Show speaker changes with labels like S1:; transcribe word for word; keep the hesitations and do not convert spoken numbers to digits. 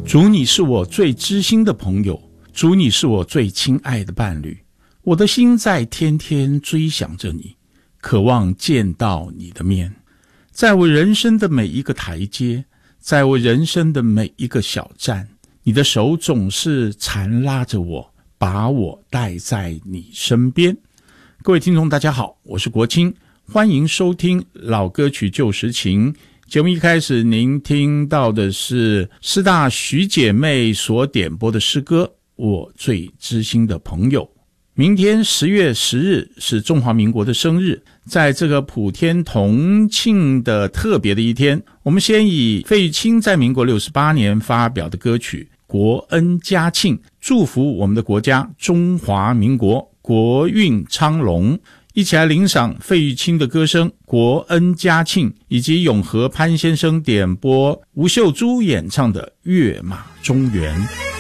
S1: 主，你是我最知心的朋友，主，你是我最亲爱的伴侣，我的心在天天追想着你，渴望见到你的面。在我人生的每一个台阶，在我人生的每一个小站，你的手总是缠拉着我，把我带在你身边。各位听众大家好，我是国清，欢迎收听老歌曲旧时情。节目一开始您听到的是师大徐姐妹所点播的诗歌《我最知心的朋友》。明天十月十日是中华民国的生日，在这个普天同庆的特别的一天，我们先以费玉清在民国六十八年发表的歌曲《国恩家庆》祝福我们的国家中华民国国运昌隆，一起来领赏费玉清的歌声《国恩家庆》，以及永和潘先生点播吴秀珠演唱的《跃马中原》。